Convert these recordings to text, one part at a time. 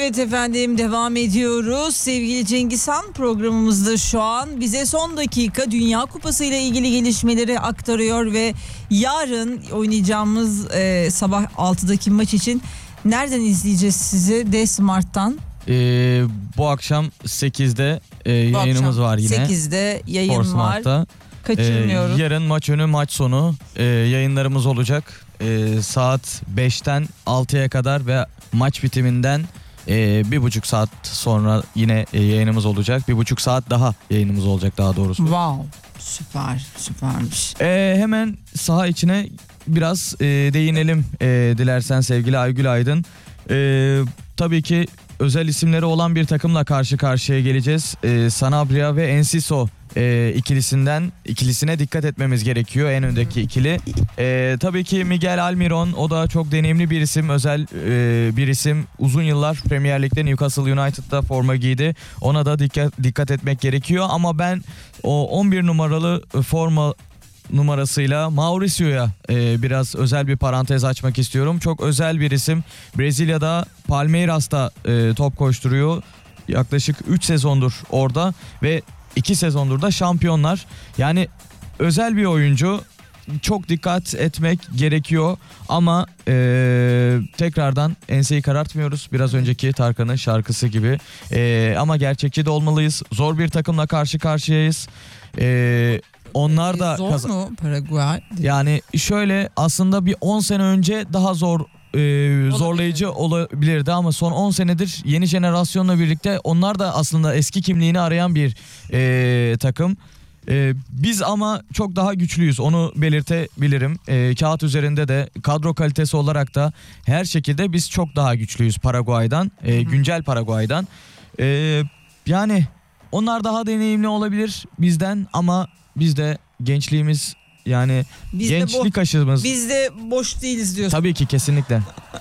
Evet efendim, devam ediyoruz. Sevgili Cengiz Han programımızda şu an bize son dakika Dünya Kupası ile ilgili gelişmeleri aktarıyor ve yarın oynayacağımız sabah 6'daki maç için nereden izleyeceğiz sizi? D-Smart'tan. Bu akşam 8'de yayınımız var yine. 8'de yayın var. Kaçırmıyoruz. Yarın maç önü maç sonu yayınlarımız olacak. Saat 5'ten 6'ya kadar ve maç bitiminden 1,5 saat sonra yine yayınımız olacak. 1,5 saat daha yayınımız olacak daha doğrusu. Wow, süpermiş. Hemen saha içine biraz değinelim dilersen sevgili Aygül Aydın. Tabii ki özel isimleri olan bir takımla karşı karşıya geleceğiz. Sanabria ve Enciso ikilisine dikkat etmemiz gerekiyor, en öndeki ikili. Tabii ki Miguel Almiron, o da çok deneyimli bir isim, özel bir isim. Uzun yıllar Premier Lig'de Newcastle United'da forma giydi. Ona da dikkat etmek gerekiyor ama ben o 11 numaralı forma numarasıyla Mauricio'ya biraz özel bir parantez açmak istiyorum. Çok özel bir isim. Brezilya'da Palmeiras'ta top koşturuyor. Yaklaşık 3 sezondur orada ve 2 sezondur da şampiyonlar. Yani özel bir oyuncu. Çok dikkat etmek gerekiyor ama tekrardan enseyi karartmıyoruz. Biraz önceki Tarkan'ın şarkısı gibi. Ama gerçekçi de olmalıyız. Zor bir takımla karşı karşıyayız. Onlar da zor mu Paraguay? Yani şöyle, aslında bir 10 sene önce daha zorlayıcı olabilirdi ama son 10 senedir yeni jenerasyonla birlikte onlar da aslında eski kimliğini arayan bir takım. Biz ama çok daha güçlüyüz, onu belirtebilirim. Kağıt üzerinde de kadro kalitesi olarak da her şekilde biz çok daha güçlüyüz Paraguay'dan, güncel Paraguay'dan. Yani onlar daha deneyimli olabilir bizden ama biz de gençliğimiz, yani gençlik aşımız. Biz de boş değiliz diyorsun. Tabii ki, kesinlikle.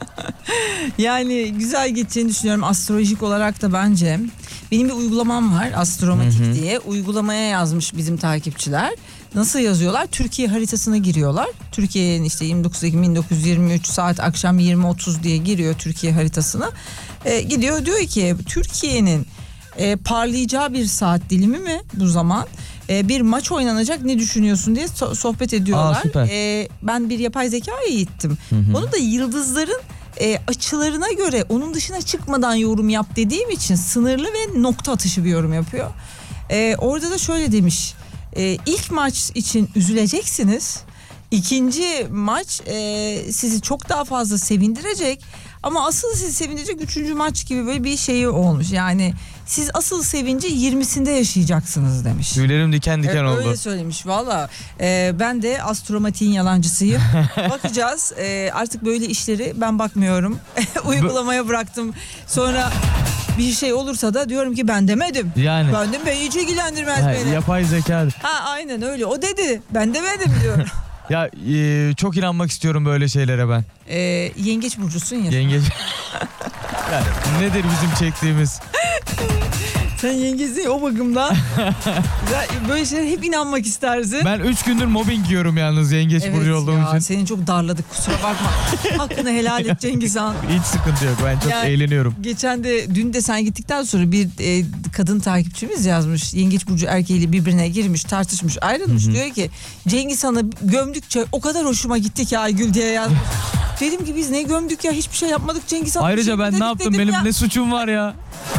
Yani güzel geçeceğini düşünüyorum. Astrolojik olarak da bence. Benim bir uygulamam var, Astromatik diye. Uygulamaya yazmış bizim takipçiler. Nasıl yazıyorlar? Türkiye haritasına giriyorlar. Türkiye'nin işte 29 Ekim 1923 saat akşam 20.30 diye giriyor Türkiye haritasına. Gidiyor, diyor ki Türkiye'nin parlayacağı bir saat dilimi mi bu zaman? Bir maç oynanacak, ne düşünüyorsun diye sohbet ediyorlar. Ben bir yapay zeka eğittim. Onu da yıldızların açılarına göre onun dışına çıkmadan yorum yap dediğim için sınırlı ve nokta atışı bir yorum yapıyor. Orada da şöyle demiş. İlk maç için üzüleceksiniz. İkinci maç sizi çok daha fazla sevindirecek. Ama asıl sizi sevindirecek 3. maç gibi böyle bir şey olmuş. Yani siz asıl sevinci 20'sinde yaşayacaksınız demiş. Tüylerim diken diken oldu. Öyle söylemiş valla. Ben de Astromatik'in yalancısıyım. Bakacağız. Artık böyle işleri ben bakmıyorum. Uygulamaya bıraktım. Sonra bir şey olursa da diyorum ki ben demedim. Yani. Ben de hiç ilgilendirmez beni. Yapay zeka. Aynen öyle. O dedi. Ben demedim diyorum. Ya çok inanmak istiyorum böyle şeylere ben. Yengeç burcusun ya. Yengeç. Ya, nedir bizim çektiğimiz? Sen yengeçsin o bakımdan. Böyle şeylere hep inanmak istersin. Ben 3 gündür mobbing yiyorum yalnız yengeç burcu olduğum için. Seni çok darladık, kusura bakma. Hakkını helal et Cengiz Han. Hiç sıkıntı yok, ben çok eğleniyorum. Geçen de, dün de sen gittikten sonra bir kadın takipçimiz yazmış. Yengeç burcu erkeğiyle birbirine girmiş, tartışmış, ayrılmış. Diyor ki Cengiz Han'ı gömdükçe o kadar hoşuma gitti ki Aygül diye yazmış. Dedim ki biz ne gömdük ya, hiçbir şey yapmadık Cengiz Han. Ayrıca ben ne yaptım, benim ne suçum var ya.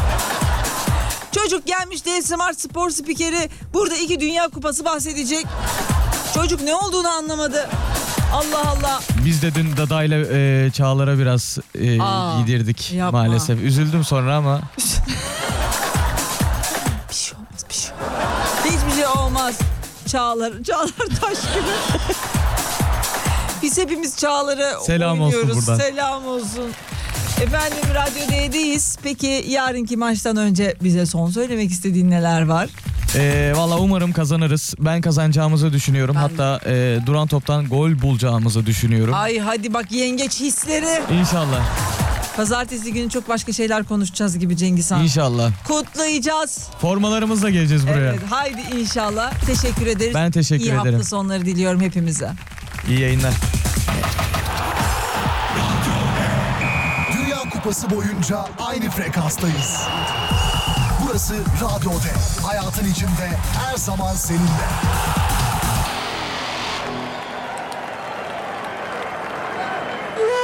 Çocuk gelmiş D-Smart spor spikeri, burada 2 Dünya Kupası bahsedecek. Çocuk ne olduğunu anlamadı. Allah Allah. Biz de dün Dada ile Çağlar'a biraz yedirdik maalesef. Üzüldüm sonra ama. Bir şey olmaz, bir şey olmaz. Hiçbir şey olmaz. Çağlar taş gibi. Biz hepimiz Çağlar'a selam oynuyoruz. Olsun buradan. Selam olsun. Efendim, Radyo D'deyiz. Peki yarınki maçtan önce bize son söylemek istediğin neler var? Valla umarım kazanırız. Ben kazanacağımızı düşünüyorum. Hatta duran toptan gol bulacağımızı düşünüyorum. Ay hadi bak, yengeç hisleri. İnşallah. Pazartesi günü çok başka şeyler konuşacağız gibi Cengiz Han. İnşallah. Kutlayacağız. Formalarımızla geleceğiz buraya. Evet, haydi inşallah. Teşekkür ederiz. Ben teşekkür ederim. İyi hafta sonları diliyorum hepimize. İyi yayınlar. Kupası boyunca aynı frekanstayız. Burası Radyo D. Hayatın içinde her zaman seninle.